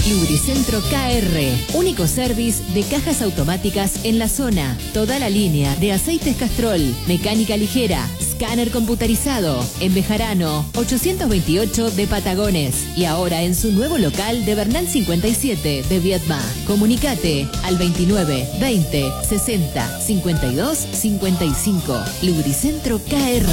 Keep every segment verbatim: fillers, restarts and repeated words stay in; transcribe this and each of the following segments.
Lubricentro K R, único service de cajas automáticas en la zona. Toda la línea de aceites Castrol, mecánica ligera, escáner computarizado. En Bejarano, ochocientos veintiocho de Patagones. Y ahora en su nuevo local de Bernal cincuenta y siete de Viedma. Comunicate al veintinueve, veinte, sesenta, cincuenta y dos, cincuenta y cinco. Lubricentro K R.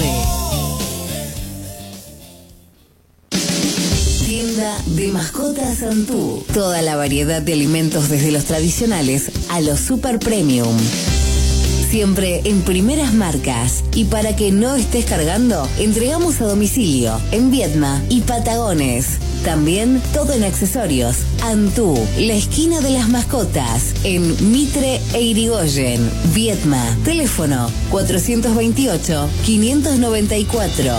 Tienda de mascotas Santú. Toda la variedad de alimentos desde los tradicionales a los super premium. Siempre en primeras marcas. Y para que no estés cargando, entregamos a domicilio en Viedma y Patagones. También todo en accesorios. Antú, la esquina de las mascotas, en Mitre e Irigoyen, Viedma. Teléfono cuatrocientos veintiocho, quinientos noventa y cuatro.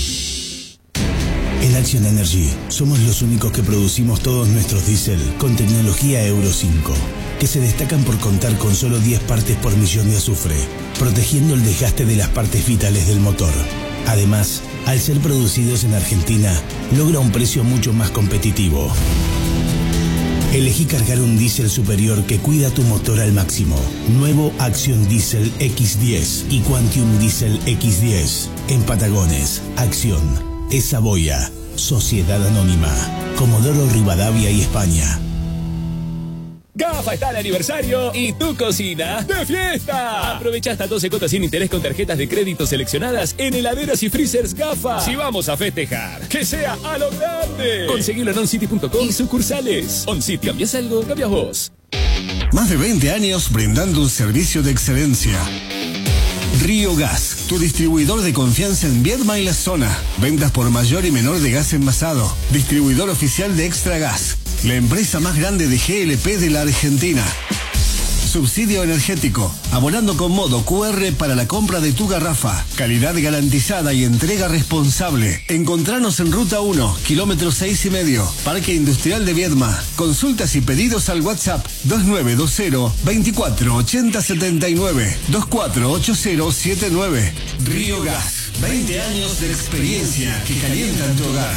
En Action Energy somos los únicos que producimos todos nuestros diésel con tecnología Euro cinco, que se destacan por contar con solo diez partes por millón de azufre, protegiendo el desgaste de las partes vitales del motor. Además, al ser producidos en Argentina, logra un precio mucho más competitivo. Elegí cargar un diésel superior que cuida tu motor al máximo. Nuevo Action Diesel equis diez y Quantium Diesel equis diez. En Patagones, Acción, es Saboya, Sociedad Anónima, Comodoro Rivadavia y España. GAFA está de aniversario y tu cocina de fiesta. Aprovecha hasta doce cuotas sin interés con tarjetas de crédito seleccionadas en heladeras y freezers GAFA. Si vamos a festejar, que sea a lo grande. Conseguilo en oncity punto com y sucursales. OnCity, ¿cambias algo? Cambias vos. Más de veinte años brindando un servicio de excelencia. Río Gas, tu distribuidor de confianza en Viedma y la zona. Ventas por mayor y menor de gas envasado. Distribuidor oficial de Extra Gas. La empresa más grande de G L P de la Argentina. Subsidio energético. Abonando con modo Q R para la compra de tu garrafa. Calidad garantizada y entrega responsable. Encontranos en Ruta uno, kilómetro seis y medio. Parque Industrial de Viedma. Consultas y pedidos al WhatsApp dos nueve dos cero, veinticuatro ochenta setenta y nueve, dos cuatro ocho cero siete nueve. Río Gas. veinte años de experiencia que calientan tu hogar.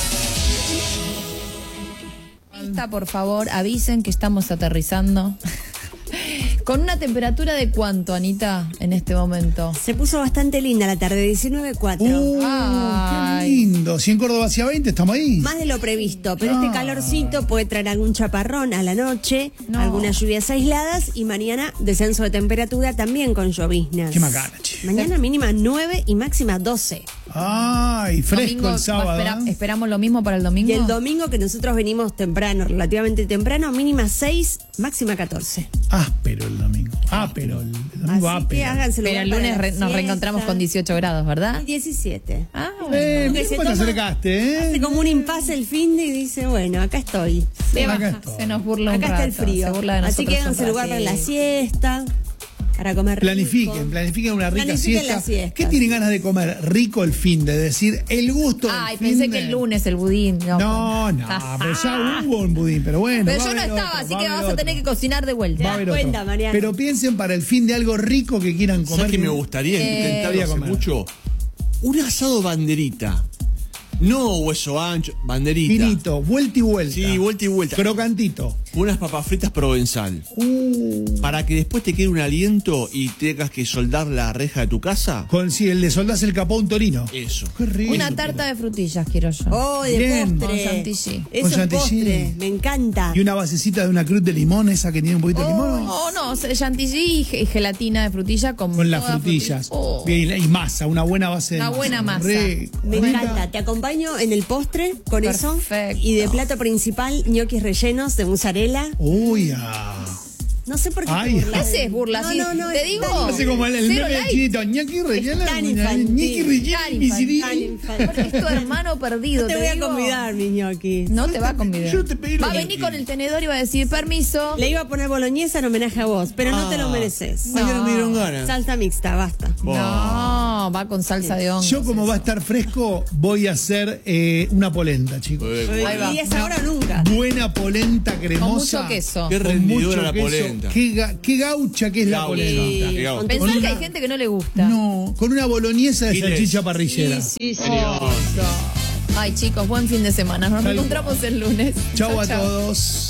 Por favor, avisen que estamos aterrizando. ¿Con una temperatura de cuánto, Anita, en este momento? Se puso bastante linda la tarde, diecinueve cuatro. Uh, ¡Qué lindo! Si en Córdoba hacía veinte, estamos ahí. Más de lo previsto, pero Ah. este calorcito puede traer algún chaparrón a la noche, No. algunas lluvias aisladas y mañana descenso de temperatura también con lloviznas. Qué macana, che. Mañana mínima nueve y máxima doce. Ay, fresco Domingo, el sábado. espera- ¿eh? ¿Esperamos lo mismo para el domingo? Y el domingo, que nosotros venimos temprano, relativamente temprano, mínima seis, máxima catorce. Áspero el domingo. Áspero. El domingo Así que áspero. háganse Pero el lunes re- nos reencontramos con dieciocho grados, ¿verdad? diecisiete. Ah, Eh, Porque mira se cómo te toma- acercaste, ¿eh? Hace como un impasse el fin de y dice, bueno, acá estoy. se, acá baja, estoy. se nos burla un Acá está el rato, frío. se burla de Así nosotros que háganse un lugar para la ratito. siesta, para comer rico. Planifiquen, planifiquen una rica Planifiquen siesta. la siesta. ¿Qué tienen ganas de comer rico el fin de decir el gusto? del Ay, fin pensé de- que el lunes el budín. No, No, no, pero ya hubo un budín, pero bueno. Pero va yo a no haber estaba, otro, así va que a vas haber a tener que otro. cocinar de vuelta. Va a haber das otro. cuenta, Mariana? Pero piensen para el fin de algo rico que quieran comer. ¿Sabes que me gustaría Eh, intentarlo hace comer. mucho? Un asado banderita. No hueso ancho, banderita. Finito, vuelta y vuelta. Sí, vuelta y vuelta. Crocantito. Unas papas fritas provenzal. Uh, Para que después te quede un aliento y tengas que soldar la reja de tu casa. con si el le soldás el capó a un torino. Eso. Qué rico. Una tarta de frutillas quiero yo. Oh, de Bien. postre. Con chantilly. Eso Con es chantilly. postre, me encanta. Y una basecita de una cruz de limón, esa que tiene un poquito de limón. Oh, no, chantilly y ge- y gelatina de frutilla con, Con las todas frutillas. Oh. Bien, y masa, una buena base de Una masa. buena masa. Rico. Me Rica. encanta. Te acompaño en el postre con Perfecto. eso. Y de plato principal, ñoquis rellenos de mozzarella. Uy, ah. No sé por qué. Ay, te burlas ¿Qué de- haces, burla? No, Sí, no, no. te es digo. tan- Hace como el, el Cero meme del like. chinito. Ñaki rellena. tan infantil. Ñaki rellena. Tan miseril. Tan infantil. Porque es tu hermano perdido. No te te voy a digo. convidar, mi ñoqui. No te va a convidar. yo te pedí Va a lo venir que- con el tenedor y va a decir permiso. Le iba a poner boloñesa en homenaje a vos, pero no te lo mereces. Mañana me dieron ganas. Salsa mixta, basta. No, va con salsa de hongos. Yo, como va a estar fresco, voy a hacer eh, una polenta, chicos. Ahí va. Y es ahora o nunca. Buena polenta cremosa. Con mucho queso. Qué Con rendidora mucho la queso. polenta. Qué, ga- qué gaucha que es la Gaucha. polenta. Qué gaucha. Con Pensar Con que hay una- gente que no le gusta. No, con una boloñesa de Giles. salchicha parrillera. Sí, sí, sí. Señor. Ay, chicos, buen fin de semana. Nos Tal reencontramos el lunes. Chau Chau, a chau. todos.